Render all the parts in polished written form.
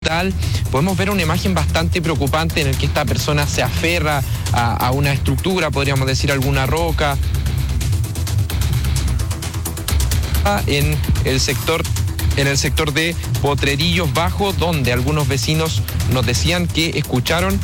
frontal, podemos ver una imagen bastante preocupante en el que esta persona se aferra a una estructura, podríamos decir alguna roca, en el sector de Potrerillos Bajo, donde algunos vecinos nos decían que escuchaban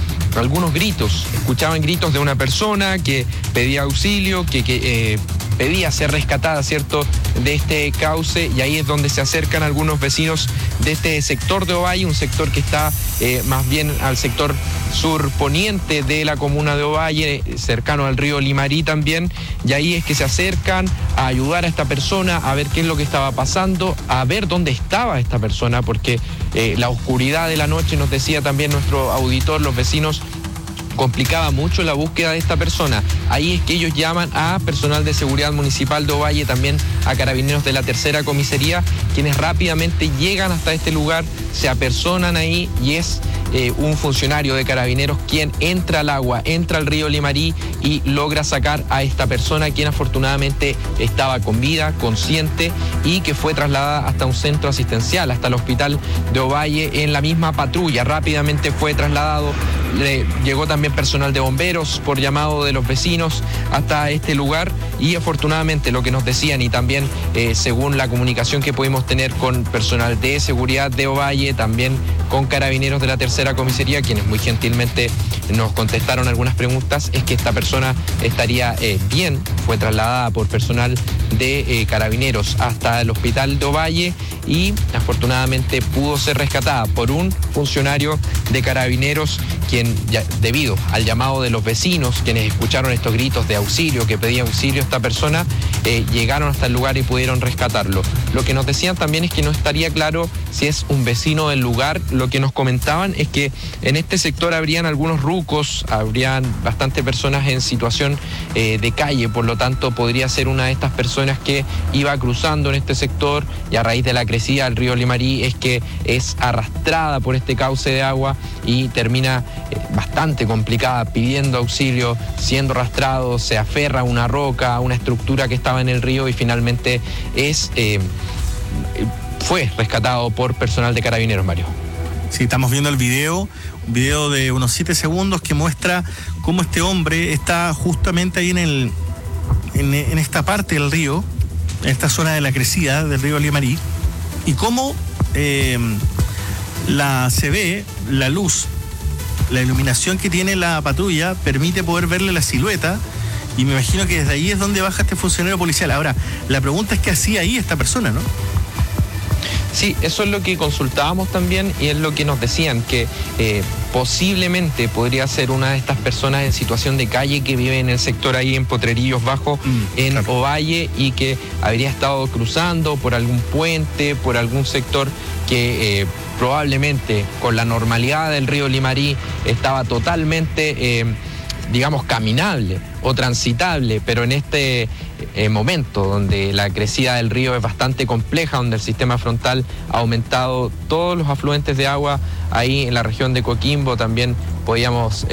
gritos de una persona que pedía auxilio, que pedía ser rescatada, ¿cierto?, de este cauce, y ahí es donde se acercan algunos vecinos de este sector de Ovalle, un sector que está más bien al sector surponiente de la comuna de Ovalle, cercano al río Limarí también, y ahí es que se acercan a ayudar a esta persona, a ver qué es lo que estaba pasando, a ver dónde estaba esta persona, porque la oscuridad de la noche, nos decía también nuestro auditor, los vecinos, complicaba mucho la búsqueda de esta persona. Ahí es que ellos llaman a personal de seguridad municipal de Ovalle, también a carabineros de la tercera comisaría, quienes rápidamente llegan hasta este lugar, se apersonan ahí, y es un funcionario de carabineros quien entra al agua, entra al río Limarí y logra sacar a esta persona, quien afortunadamente estaba con vida, consciente, y que fue trasladada hasta un centro asistencial, hasta el hospital de Ovalle en la misma patrulla. Rápidamente fue trasladado, llegó también personal de bomberos por llamado de los vecinos hasta este lugar, y afortunadamente lo que nos decían, y también según la comunicación que pudimos tener con personal de seguridad de Ovalle, también con carabineros de la tercera comisaría, quienes muy gentilmente nos contestaron algunas preguntas, es que esta persona estaría bien. Fue trasladada por personal de carabineros hasta el hospital de Ovalle y afortunadamente pudo ser rescatada por un funcionario de carabineros, quien, debido al llamado de los vecinos, quienes escucharon estos gritos de auxilio, que pedía auxilio a esta persona, llegaron hasta el lugar y pudieron rescatarlo. Lo que nos decían también es que no estaría claro si es un vecino del lugar. Lo que nos comentaban es que en este sector habrían algunos rucos, habrían bastantes personas en situación de calle, por lo tanto podría ser una de estas personas que iba cruzando en este sector, y a raíz de la crecida del río Limarí es que es arrastrada por este cauce de agua y termina bastante complicada, pidiendo auxilio, siendo arrastrado, se aferra a una roca, a una estructura que estaba en el río, y finalmente fue rescatado por personal de carabineros, Mario. Sí, estamos viendo el video, un video de unos 7 segundos que muestra cómo este hombre está justamente ahí en esta parte del río, en esta zona de la crecida del río Limarí, y cómo se ve la luz, la iluminación que tiene la patrulla permite poder verle la silueta, y me imagino que desde ahí es donde baja este funcionario policial. Ahora, la pregunta es qué hacía ahí esta persona, ¿no? Sí, eso es lo que consultábamos también, y es lo que nos decían, que posiblemente podría ser una de estas personas en situación de calle que vive en el sector ahí en Potrerillos Bajo, en claro, Ovalle, y que habría estado cruzando por algún puente, por algún sector que probablemente con la normalidad del río Limarí estaba totalmente, digamos, caminable o transitable, pero en este momento donde la crecida del río es bastante compleja, donde el sistema frontal ha aumentado todos los afluentes de agua ahí en la región de Coquimbo, también podíamos,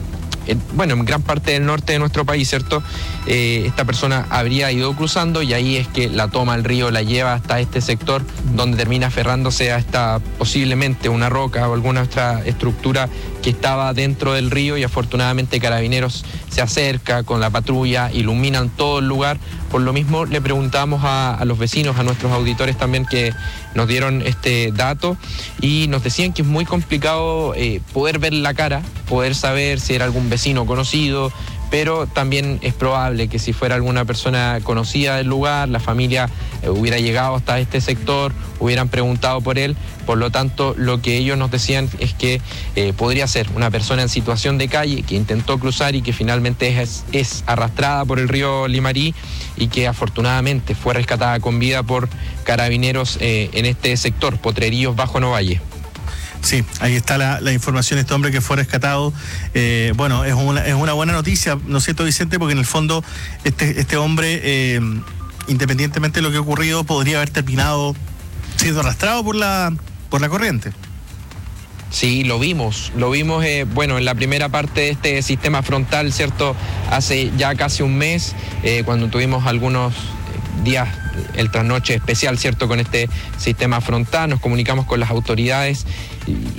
en gran parte del norte de nuestro país, ¿cierto? Esta persona habría ido cruzando, y ahí es que la toma el río, la lleva hasta este sector, donde termina aferrándose a esta, posiblemente una roca o alguna otra estructura que estaba dentro del río, y afortunadamente Carabineros se acerca con la patrulla, iluminan todo el lugar. Por lo mismo le preguntamos a los vecinos, a nuestros auditores también, que nos dieron este dato, y nos decían que es muy complicado poder ver la cara, poder saber si era algún vecino conocido, pero también es probable que si fuera alguna persona conocida del lugar, la familia hubiera llegado hasta este sector, hubieran preguntado por él. Por lo tanto, lo que ellos nos decían es que podría ser una persona en situación de calle que intentó cruzar y que finalmente es arrastrada por el río Limarí, y que afortunadamente fue rescatada con vida por Carabineros en este sector, Potrerillos Bajo en Ovalle. Sí, ahí está la información de este hombre que fue rescatado. Bueno, es una buena noticia, ¿no es cierto, Vicente? Porque en el fondo este hombre, independientemente de lo que ha ocurrido, podría haber terminado siendo arrastrado por la corriente. Sí, lo vimos, en la primera parte de este sistema frontal, ¿cierto? Hace ya casi un mes, cuando tuvimos algunos días, el trasnoche especial, ¿cierto? Con este sistema frontal, nos comunicamos con las autoridades